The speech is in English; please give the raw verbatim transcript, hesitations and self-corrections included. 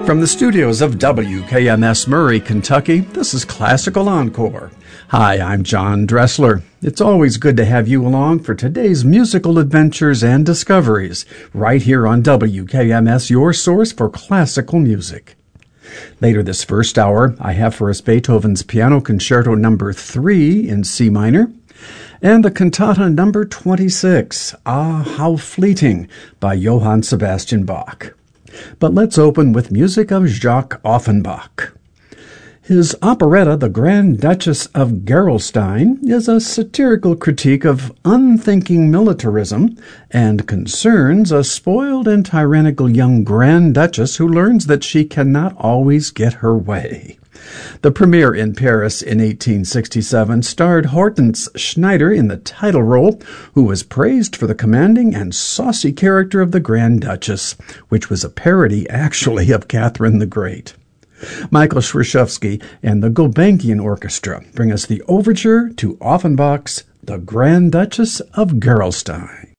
From the studios of W K M S Murray, Kentucky, this is Classical Encore. Hi, I'm John Dressler. It's always good to have you along for today's musical adventures and discoveries, right here on W K M S, your source for classical music. Later this first hour, I have for us Beethoven's Piano Concerto number three in C minor, and the Cantata number twenty-six, Ah, How Fleeting, by Johann Sebastian Bach. But let's open with music of Jacques Offenbach. His operetta, The Grand Duchess of Gerolstein, is a satirical critique of unthinking militarism and concerns a spoiled and tyrannical young Grand Duchess who learns that she cannot always get her way. The premiere in Paris in eighteen sixty-seven starred Hortense Schneider in the title role, who was praised for the commanding and saucy character of the Grand Duchess, which was a parody, actually, of Catherine the Great. Michael Szwarczewski and the Gulbenkian Orchestra bring us the overture to Offenbach's The Grand Duchess of Gerolstein.